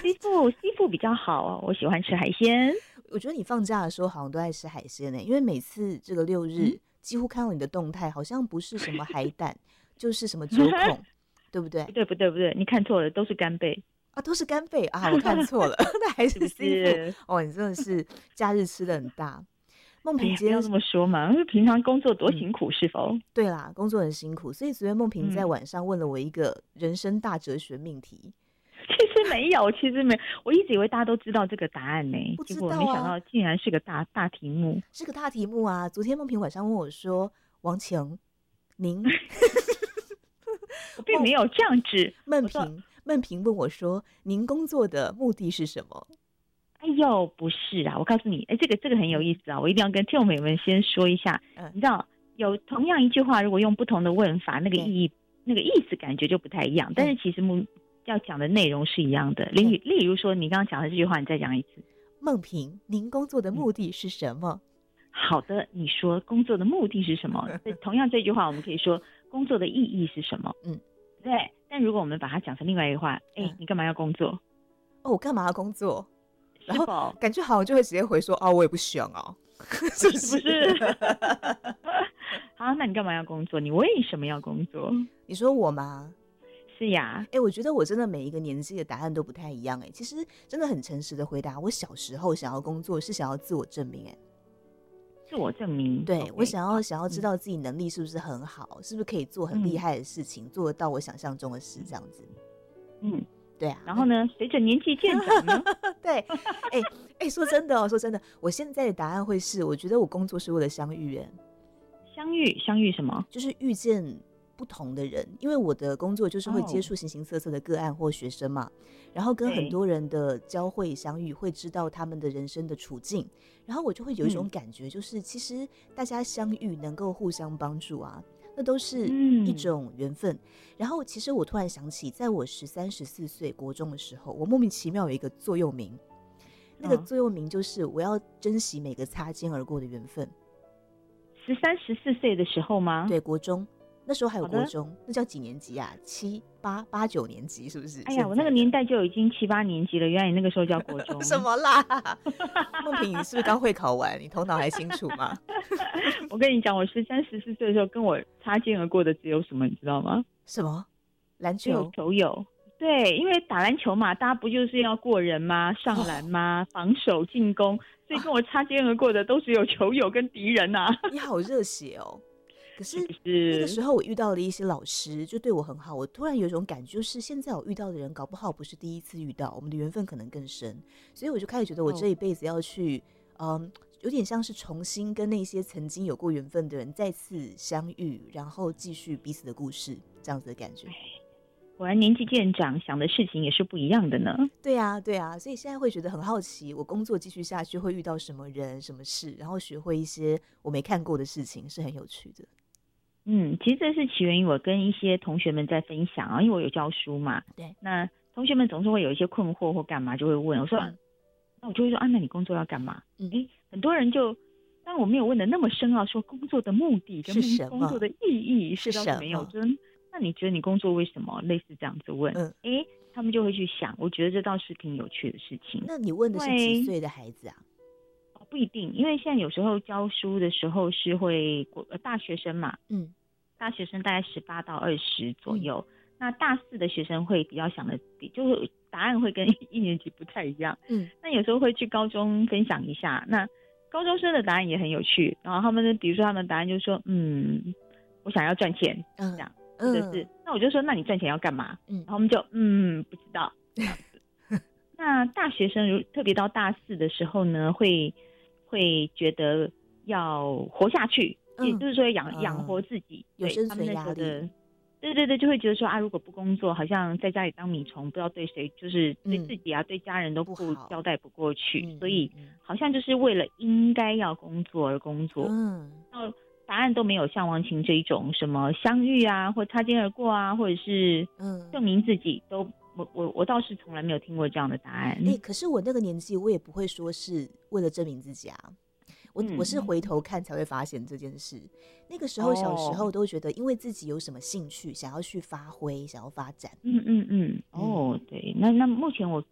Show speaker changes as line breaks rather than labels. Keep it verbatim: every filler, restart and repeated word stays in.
西富西富比较好，我喜欢吃海鲜。
我觉得你放假的时候好像都在吃海鲜呢、欸，因为每次这个六日、嗯、几乎看到你的动态，好像不是什么海胆，就是什么九孔，对不对？
不对不对不对，你看错了，都是干贝
啊，都是干贝啊，我看错了，那还是西富哦，你真的是假日吃的很大。梦萍今天、
哎、不要这么说嘛，平常工作多辛苦、嗯、是否？
对啦，工作很辛苦，所以昨天梦萍在晚上问了我一个人生大哲学命题。
其实没有，其实没有，我一直以为大家都知道这个答案呢，
不知道啊，
结果没想到竟然是个大大题目，
是个大题目啊！昨天梦萍晚上问我说：“王晴，您，
我并没有这样子。”
梦萍，梦萍问我说：“您工作的目的是什么？”
哎呦，不是啊！我告诉你，哎，这个这个很有意思啊！我一定要跟听众朋友们先说一下，嗯、你知道，有同样一句话，如果用不同的问法，那个意义、那个意思感觉就不太一样。但是其实目要讲的内容是一样的。例例如说，你刚刚讲的这句话，你再讲一次。
梦萍，您工作的目的是什么？嗯、
好的，你说工作的目的是什么？同样这句话，我们可以说工作的意义是什么？嗯，对。但如果我们把它讲成另外一个话，哎、嗯，你干嘛要工作？
哦，我干嘛要工作？然后感觉好像就会直接回说哦，我也不想啊，
是不是？不是好，那你干嘛要工作？你为什么要工作？
你说我吗？
是呀。
哎、欸，我觉得我真的每一个年纪的答案都不太一样。哎、欸，其实真的很诚实的回答，我小时候想要工作是想要自我证明。哎，
自我证明。
对、
okay.
我想要想要知道自己能力是不是很好，嗯、是不是可以做很厉害的事情，嗯、做得到我想象中的事，这样子。嗯。对啊，
然后呢？随着年纪渐长呢？
对，哎哎、欸欸，说真的哦，说真的，我现在的答案会是，我觉得我工作是为了相遇。哎，
相遇，相遇什么？
就是遇见不同的人，因为我的工作就是会接触形形色色的个案或学生嘛，哦、然后跟很多人的交汇相遇，会知道他们的人生的处境，然后我就会有一种感觉，就是、嗯、其实大家相遇能够互相帮助啊。那都是一种缘分、嗯、然后其实我突然想起，在我十三十四岁国中的时候，我莫名其妙有一个座右铭，那个座右铭就是我要珍惜每个擦肩而过的缘分。
十三十四岁的时候吗？
对，国中，那时候还有国中，那叫几年级啊？七八八九年级是不是？
哎呀，我那个年代就已经七八年级了，原来你那个时候叫国中。
什么啦？梦萍，你是不是刚会考完？你头脑还清楚吗？
我跟你讲，我十三十四岁的时候，跟我擦肩而过的只有什么，你知道吗？
什么？篮球？
球友。对，因为打篮球嘛，大家不就是要过人吗？上篮吗？哦、防守、进攻，所以跟我擦肩而过的都只有球友跟敌人啊。
你好热血哦！可是那个时候我遇到了一些老师，就对我很好。我突然有一种感觉，就是现在我遇到的人，搞不好不是第一次遇到，我们的缘分可能更深。所以我就开始觉得，我这一辈子要去，哦、嗯，有点像是重新跟那些曾经有过缘分的人再次相遇，然后继续彼此的故事，这样子的感觉。
果然年纪渐长，想的事情也是不一样的呢。
对啊，对啊，所以现在会觉得很好奇，我工作继续下去会遇到什么人、什么事，然后学会一些我没看过的事情，是很有趣的。
嗯，其实这是起源于我跟一些同学们在分享啊，因为我有教书嘛。
对，
那同学们总是会有一些困惑或干嘛，就会问我说、嗯，那我就会说啊，那你工作要干嘛？嗯，哎，很多人就，但我没有问的那么深奥，说工作的目的跟工作的意义是什么？没有，就是那你觉得你工作为什么？类似这样子问，嗯，哎，他们就会去想，我觉得这倒是挺有趣的事情。
那你问的是几岁的孩子啊？
不一定，因为现在有时候教书的时候是会呃大学生嘛，嗯，大学生大概十八到二十左右、嗯，那大四的学生会比较想的，就是答案会跟一年级不太一样，嗯，那有时候会去高中分享一下，那高中生的答案也很有趣，然后他们的比如说他们的答案就是说，嗯，我想要赚钱，嗯，这样，或者是、嗯、那我就说，那你赚钱要干嘛？嗯，然后他们就嗯不知道这样子。那大学生如特别到大四的时候呢，会。会觉得要活下去，嗯、也就是说养养、嗯、活自己，
有生存压力。
对对对，就会觉得说啊，如果不工作，好像在家里当米虫，不知道对谁，就是对自己啊、嗯、对家人都不交代不过去，嗯、所以好像就是为了应该要工作而工作。嗯，然后答案都没有像王晴这一种什么相遇啊，或擦肩而过啊，或者是证明自己都。我我我倒是从来没有听过这样的答案。
哎、欸，可是我那个年纪，我也不会说是为了证明自己啊。我、嗯、我是回头看才会发现这件事。那个时候小时候都觉得，因为自己有什么兴趣，想要去发挥，想要发展。
嗯嗯嗯。哦，对，那那目前我